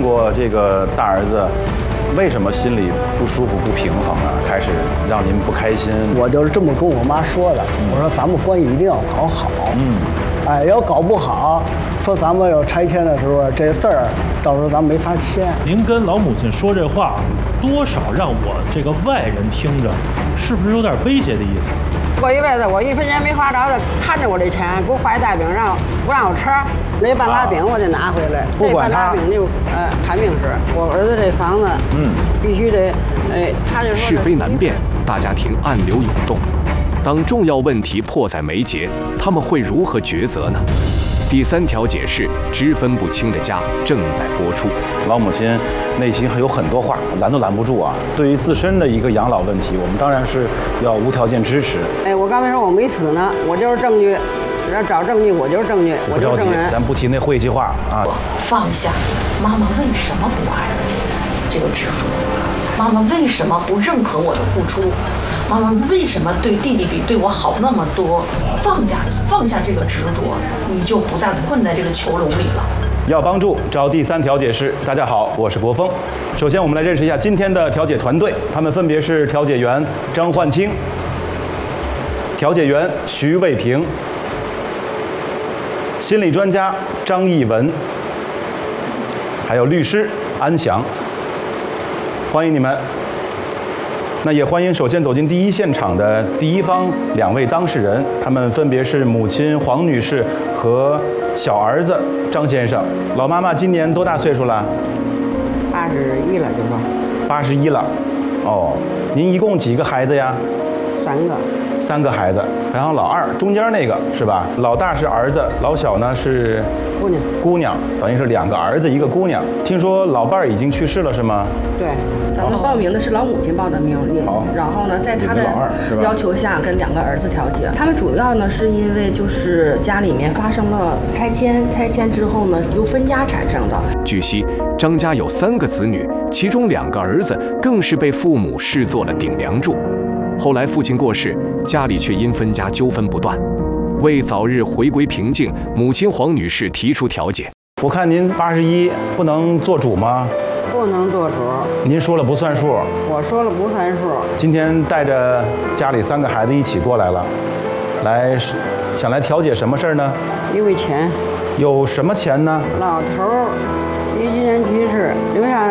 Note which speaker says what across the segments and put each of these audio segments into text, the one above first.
Speaker 1: 过这个大儿子为什么心里不舒服、不平衡啊？开始让您不开心？
Speaker 2: 我就是这么跟我妈说的，我说咱们关系一定要搞好。哎，要搞不好，说咱们要拆迁的时候，这字儿到时候咱没法签。
Speaker 3: 您跟老母亲说这话，多少让我这个外人听着，是不是有点威胁的意思？
Speaker 4: 过一辈子我1分钱没花着的，看着我这钱，给我画一大饼，不让我吃，那半拉饼我得拿回来。
Speaker 1: 不管他，
Speaker 4: 这半拉饼就看病吃。我儿子这房子，必须得，他就说
Speaker 5: 是非难辨，大家庭暗流涌动。当重要问题迫在眉睫，他们会如何抉择呢？第3条解释：知分不清的家正在播出。
Speaker 1: 老母亲内心还有很多话，拦都拦不住啊。对于自身的一个养老问题，我们当然是要无条件支持。
Speaker 4: 我刚才说我没死呢，我就是证据，要找证据我就是证据，我就是证人。
Speaker 1: 咱不提那晦气话啊。
Speaker 6: 放下，妈妈为什么不爱了这个执着？妈妈为什么不认可我的付出？妈妈为什么对弟弟比对我好那么多？放下这个执着，你就不再困在这个囚笼里了。
Speaker 1: 要帮助找第3条解释。大家好，我是国峰。首先，我们来认识一下今天的调解团队，他们分别是调解员张焕清、调解员徐卫平、心理专家张艺文，还有律师安翔。欢迎你们。那也欢迎首先走进第一现场的第一方2位当事人，他们分别是母亲黄女士和小儿子张先生。老妈妈今年多大岁数了
Speaker 4: 81了，就说。
Speaker 1: 81了。哦，您一共几个孩子呀？3个孩子，然后老二中间那个是吧？老大是儿子，老小呢是姑娘，等于是2个儿子1个姑娘。听说老伴儿已经去世了是吗？
Speaker 4: 对。
Speaker 7: 咱们报名的是老母亲报的名，然后呢，在她的要求下跟2个儿子调解。他们主要呢是因为就是家里面发生了拆迁之后呢由分家产生的。
Speaker 5: 据悉，张家有3个子女，其中2个儿子更是被父母视作了顶梁柱。后来父亲过世，家里却因分家纠纷不断。为早日回归平静，母亲黄女士提出调解。
Speaker 1: 我看您81，不能做主吗？
Speaker 4: 不能做主。
Speaker 1: 您说了不算数。
Speaker 4: 我说了不算数。
Speaker 1: 今天带着家里3个孩子一起过来了，想来调解什么事儿呢？
Speaker 4: 因为钱。
Speaker 1: 有什么钱呢？
Speaker 4: 老头儿19年去世，留下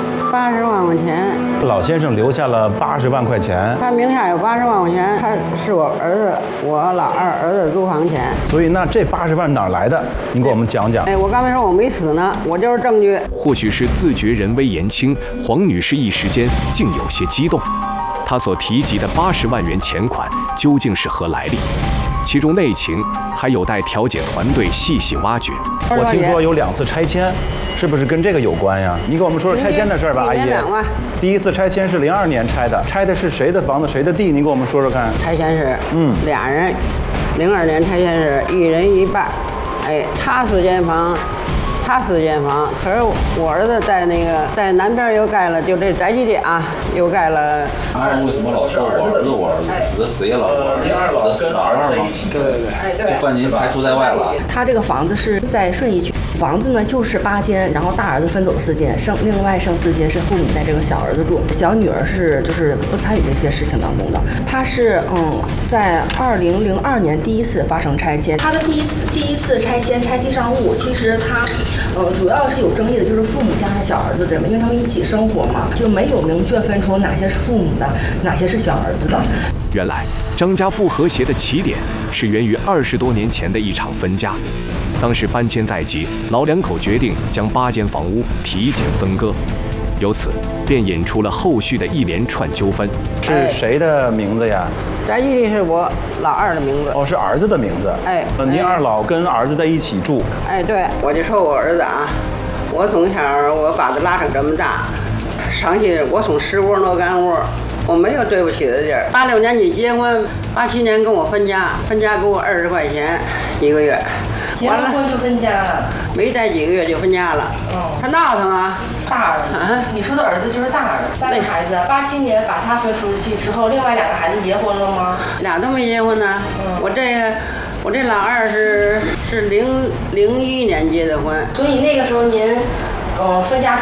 Speaker 4: 80万块钱。
Speaker 1: 老先生留下了80万块钱。
Speaker 4: 他名下有80万块钱，他是我儿子，我老二儿子租房钱。
Speaker 1: 所以那这80万哪儿来的？您给我们讲讲。
Speaker 4: 我刚才说我没死呢，我就是证据。
Speaker 5: 或许是自觉人微言轻，黄女士一时间竟有些激动。她所提及的80万元钱款究竟是何来历？其中内情还有待调解团队细细挖掘。
Speaker 1: 我听说有2次拆迁，是不是跟这个有关呀？你给我们说说拆迁的事儿吧，阿姨。第1次拆迁是02年拆的，拆的是谁的房子谁的地？您给我们说说看。
Speaker 4: 拆迁是俩人，02年拆迁是1人1半，他4间房。可是我儿子在南边又盖了，就这宅基地啊，又盖了。
Speaker 8: 为什么老说我儿子死也老我儿子，死老二吗？对，就把您排除在外了。
Speaker 7: 他这个房子是在顺义区，房子呢就是8间，然后大儿子分走4间，另外剩4间是父母带这个小儿子住，小女儿是就是不参与这些事情当中的。他是在2002年第1次发生拆迁，他的第一次拆迁拆地上物，其实他主要是有争议的，就是父母加上小儿子这么，因为他们一起生活嘛，就没有明确分出哪些是父母的，哪些是小儿子的。
Speaker 5: 原来张家不和谐的起点是源于20多年前的一场分家。当时搬迁在即，老2口决定将8间房屋提前分割，由此便引出了后续的一连串纠纷。
Speaker 1: 是谁的名字呀？
Speaker 4: 宅基地是我老二的名字。
Speaker 1: 哦，是儿子的名字。您2老跟儿子在一起住。
Speaker 4: 对，我就说我儿子啊，我从小我把他拉成这么大，上去我从10窝挪干窝，我没有对不起的地儿。86年起结婚，87年跟我分家给我20块钱1个月。
Speaker 7: 结完婚就分家了，
Speaker 4: 没待几个月就分家了。他闹腾啊。
Speaker 7: 大儿子，你说的儿子就是大儿子。3个孩子，87年把他分出去之后，另外2个孩子结婚了吗？
Speaker 4: 俩都没结婚呢。我这老二是01年结的婚。
Speaker 7: 所以那个时候您，分家